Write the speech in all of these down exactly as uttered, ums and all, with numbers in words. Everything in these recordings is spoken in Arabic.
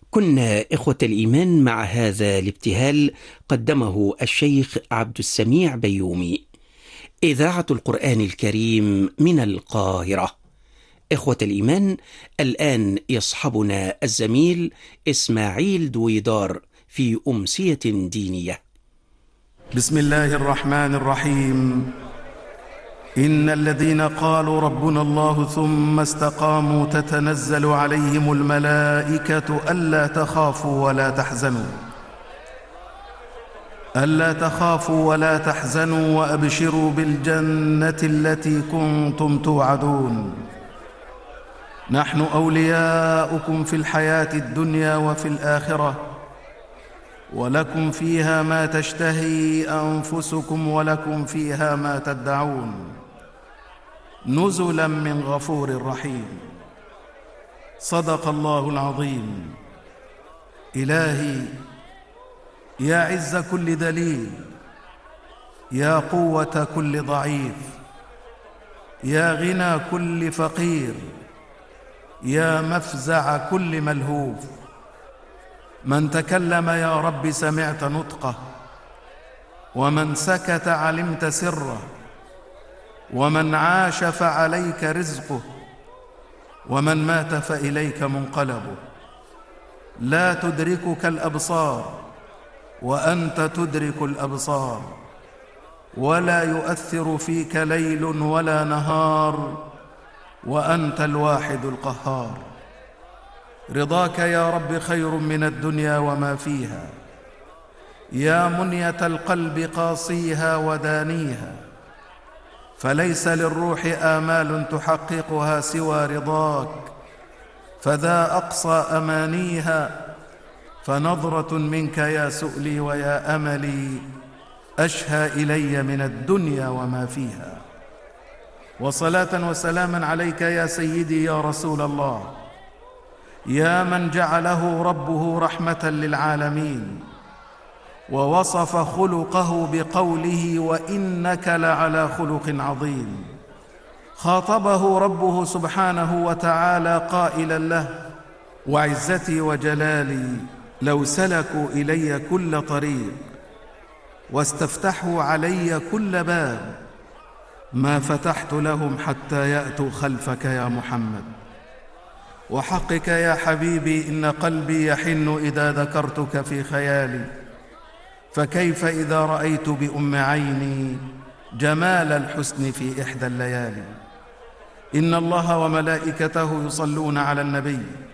كنا إخوة الإيمان مع هذا الابتهال قدمه الشيخ عبد السميع بيومي. إذاعة القرآن الكريم من القاهرة. إخوة الإيمان، الآن يصحبنا الزميل إسماعيل دويدار في أمسية دينية. بسم الله الرحمن الرحيم. إن الذين قالوا ربنا الله ثم استقاموا تتنزل عليهم الملائكة ألا تخافوا ولا تحزنوا ألا تخافوا ولا تحزنوا وأبشروا بالجنة التي كنتم توعدون. نحن أولياؤكم في الحياة الدنيا وفي الآخرة، ولكم فيها ما تشتهي أنفسكم ولكم فيها ما تدعون، نزلا من غفور رحيم. صدق الله العظيم. إلهي يا عز كل دليل، يا قوة كل ضعيف، يا غنى كل فقير، يا مفزع كل ملهوف. من تكلم يا رب سمعت نطقه، ومن سكت علمت سره، ومن عاش فعليك رزقه، ومن مات فإليك منقلبه. لا تدركك الأبصار وأنت تدرك الأبصار، ولا يؤثر فيك ليل ولا نهار، وأنت الواحد القهار. رضاك يا رب خير من الدنيا وما فيها، يا منية القلب قاصيها ودانيها. فليس للروح آمال تحققها سوى رضاك، فذا أقصى أمانيها. فنظرة منك يا سؤلي ويا أملي أشهى إلي من الدنيا وما فيها. وصلاة وسلاما عليك يا سيدي يا رسول الله، يا من جعله ربه رحمة للعالمين، ووصف خلقه بقوله وإنك لعلى خلق عظيم. خاطبه ربه سبحانه وتعالى قائلا له: وعزتي وجلالي لو سلكوا إلي كل طريق واستفتحوا علي كل باب ما فتحت لهم حتى يأتوا خلفك يا محمد. وحقك يا حبيبي إن قلبي يحن إذا ذكرتك في خيالي، فكيف إذا رأيت بأم عيني جمال الحسن في إحدى الليالي. إن الله وملائكته يصلون على النبي،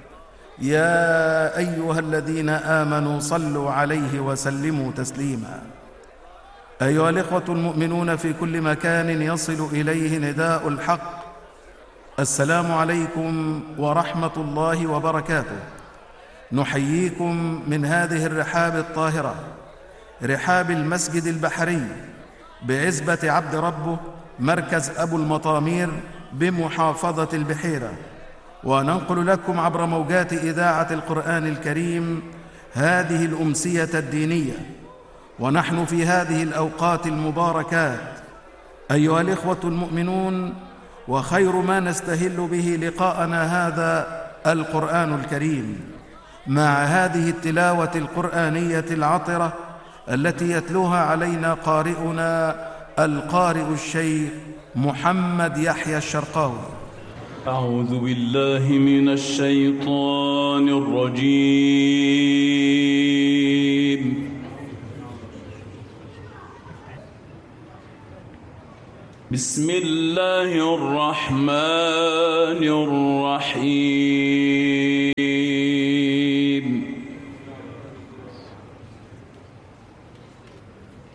يا أيها الذين آمنوا صلوا عليه وسلموا تسليما. أيها الإخوة المؤمنون في كل مكان يصل إليه نداء الحق، السلام عليكم ورحمة الله وبركاته. نحييكم من هذه الرحاب الطاهرة، رحاب المسجد البحري بعزبة عبد ربه، مركز أبو المطامير بمحافظة البحيرة، وننقل لكم عبر موجات إذاعة القرآن الكريم هذه الأمسية الدينية، ونحن في هذه الأوقات المباركات أيها الإخوة المؤمنون. وخير ما نستهل به لقاءنا هذا القرآن الكريم، مع هذه التلاوة القرآنية العطرة التي يتلوها علينا قارئنا القارئ الشيخ محمد يحيى الشرقاوي. أعوذ بالله من الشيطان الرجيم. بسم الله الرحمن الرحيم.